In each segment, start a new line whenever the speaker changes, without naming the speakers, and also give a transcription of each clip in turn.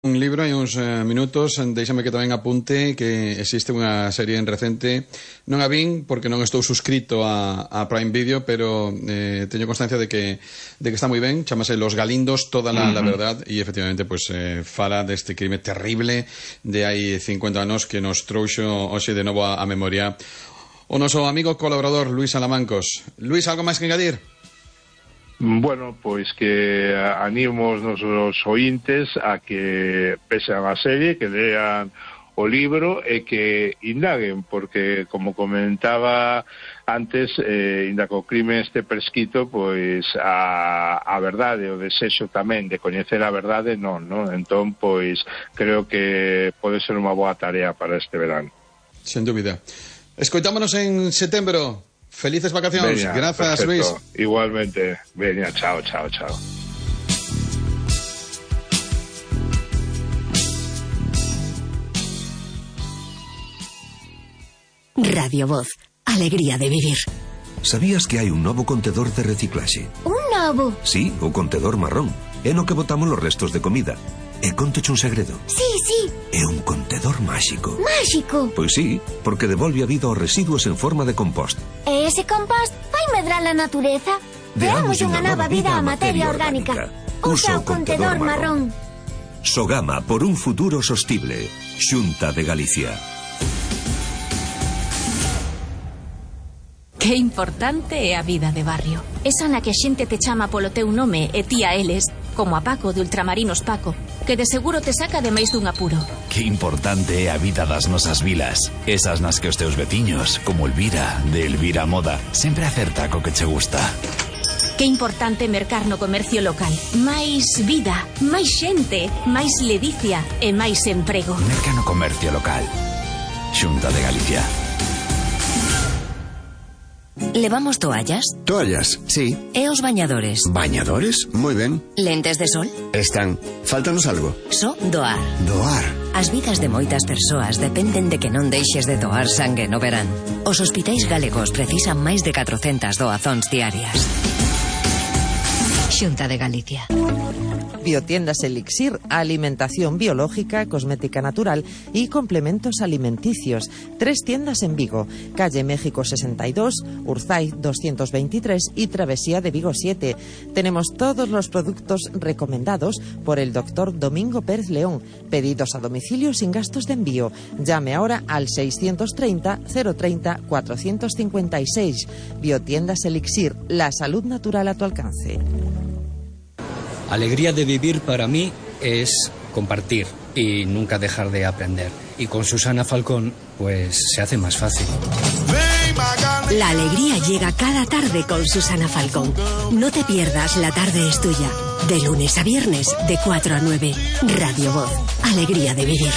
Un libro hai uns minutos, déixame que tamén apunte que existe unha serie en recente. Non a vin porque non estou suscrito a Prime Video, pero teño constancia de que está moi ben. Chámase Los Galindos, toda la verdad, e efectivamente fala deste crime terrible de hai 50 anos que nos trouxo hoxe de novo a memoria o noso amigo colaborador Luís Alamancos. Luís, algo máis que engadir?
Bueno, pois que animo os nosos ointes a que vexan a serie, que lean o libro e que indaguen, porque, como comentaba antes, inda co crime este prescrito, pois a verdade, o desexo tamén de coñecer a verdade, non? Entón, pois, creo que pode ser unha boa tarea para este verano.
Sen dúbida. Escoitámonos en setembro. Felices vacacións.
Veña,
grazas,
perfecto.
Luís.
Igualmente. Veña, chao, chao, chao.
Radio Voz. Alegría de vivir.
Sabías que hai un novo contedor de reciclaxe?
Un novo?
Sí, o contedor marrón. É no que botamos os restos de comida. E contoche un segredo.
Sí, sí.
É un contedor máxico.
Máxico?
Pois sí, porque devolve a vida aos residuos en forma de compost.
E ese compost vai medrar a natureza? Deamos unha nova vida á materia orgánica. Usa o contedor marrón.
Sogama por un futuro sostible. Xunta de Galicia.
Que importante é a vida de barrio. Esa na que a xente te chama polo teu nome e ti a eles, como a Paco de Ultramarinos Paco, que de seguro te saca de máis dun apuro.
Que importante é a vida das nosas vilas. Esas nas que os teus veciños, como Elvira, de Elvira Moda, sempre acerta co que che gusta.
Que importante mercar no comercio local. Máis vida, máis xente, máis ledicia e máis emprego.
Merca no comercio local. Xunta de Galicia.
Levamos toallas?
Toallas, sí.
E os bañadores?
¿Bañadores? Muy ben.
Lentes de sol?
Están. Fáltanos algo.
So doar.
Doar.
As vidas de moitas persoas dependen de que non deixes de doar sangue no verán. Os hospitais galegos precisan máis de 400 doazóns diarias. Xunta de Galicia.
Biotiendas Elixir, alimentación biológica, cosmética natural y complementos alimenticios. 3 tiendas en Vigo, calle México 62, Urzay 223 y Travesía de Vigo 7. Tenemos todos los productos recomendados por el doctor Domingo Pérez León. Pedidos a domicilio sin gastos de envío. Llame ahora al 630 030 456. Biotiendas Elixir, la salud natural a tu alcance.
Alegría de vivir para mí es compartir y nunca dejar de aprender. Y con Susana Falcón, pues se hace más fácil.
La alegría llega cada tarde con Susana Falcón. No te pierdas La tarde es tuya. De lunes a viernes, de 4 a 9. Radio Voz. Alegría de vivir.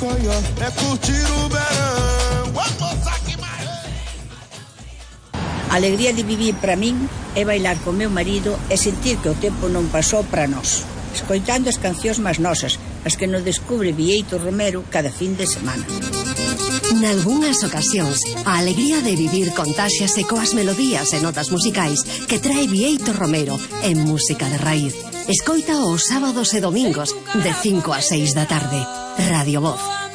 Alegría de vivir para min é bailar con meu marido e sentir que o tempo non pasou para nós, escoitando as cancións máis nosas, as que nos descubre Bieito Romero cada fin de semana.
Nalgúnas ocasións, a alegría de vivir contáxiase coas melodías e notas musicais que trae Bieito Romero en música de raíz. Escoita os sábados e domingos de 5 a 6 da tarde. Radio Voz.